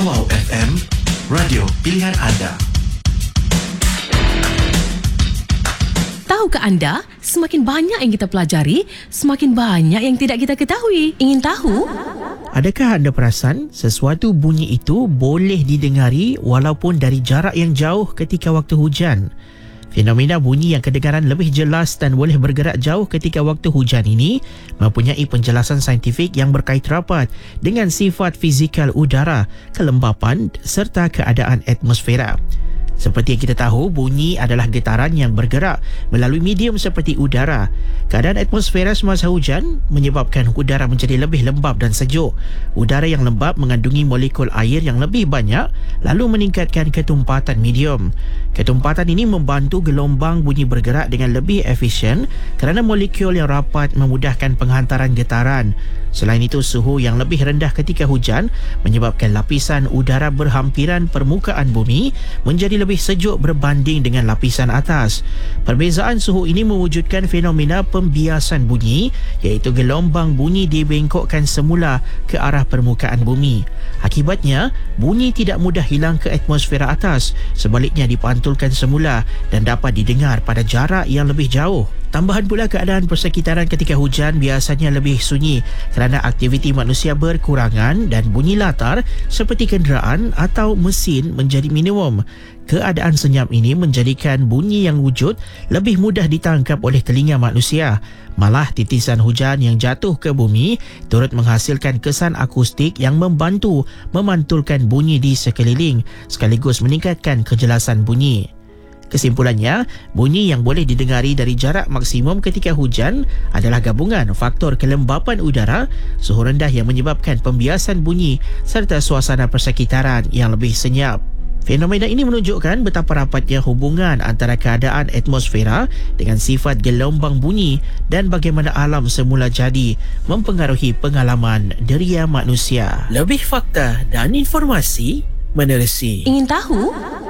Awau FM, radio pilihan anda. Tahukah anda, semakin banyak yang kita pelajari, semakin banyak yang tidak kita ketahui. Ingin tahu? Adakah anda perasan sesuatu bunyi itu boleh didengari walaupun dari jarak yang jauh ketika waktu hujan? Fenomena bunyi yang kedengaran lebih jelas dan boleh bergerak jauh ketika waktu hujan ini mempunyai penjelasan saintifik yang berkait rapat dengan sifat fizikal udara, kelembapan serta keadaan atmosfera. Seperti yang kita tahu, bunyi adalah getaran yang bergerak melalui medium seperti udara. Keadaan atmosfera semasa hujan menyebabkan udara menjadi lebih lembap dan sejuk. Udara yang lembap mengandungi molekul air yang lebih banyak lalu meningkatkan ketumpatan medium. Ketumpatan ini membantu gelombang bunyi bergerak dengan lebih efisien kerana molekul yang rapat memudahkan penghantaran getaran. Selain itu, suhu yang lebih rendah ketika hujan menyebabkan lapisan udara berhampiran permukaan bumi menjadi lebih sejuk berbanding dengan lapisan atas. Perbezaan suhu ini mewujudkan fenomena pembiasan bunyi, iaitu gelombang bunyi dibengkokkan semula ke arah permukaan bumi. Akibatnya, bunyi tidak mudah hilang ke atmosfera atas, sebaliknya dipantulkan semula dan dapat didengar pada jarak yang lebih jauh. Tambahan pula, keadaan persekitaran ketika hujan biasanya lebih sunyi kerana aktiviti manusia berkurangan dan bunyi latar seperti kenderaan atau mesin menjadi minimum. Keadaan senyap ini menjadikan bunyi yang wujud lebih mudah ditangkap oleh telinga manusia. Malah titisan hujan yang jatuh ke bumi turut menghasilkan kesan akustik yang membantu memantulkan bunyi di sekeliling sekaligus meningkatkan kejelasan bunyi. Kesimpulannya, bunyi yang boleh didengari dari jarak maksimum ketika hujan adalah gabungan faktor kelembapan udara, suhu rendah yang menyebabkan pembiasan bunyi serta suasana persekitaran yang lebih senyap. Fenomena ini menunjukkan betapa rapatnya hubungan antara keadaan atmosfera dengan sifat gelombang bunyi dan bagaimana alam semula jadi mempengaruhi pengalaman deria manusia. Lebih fakta dan informasi menerusi. Ingin tahu?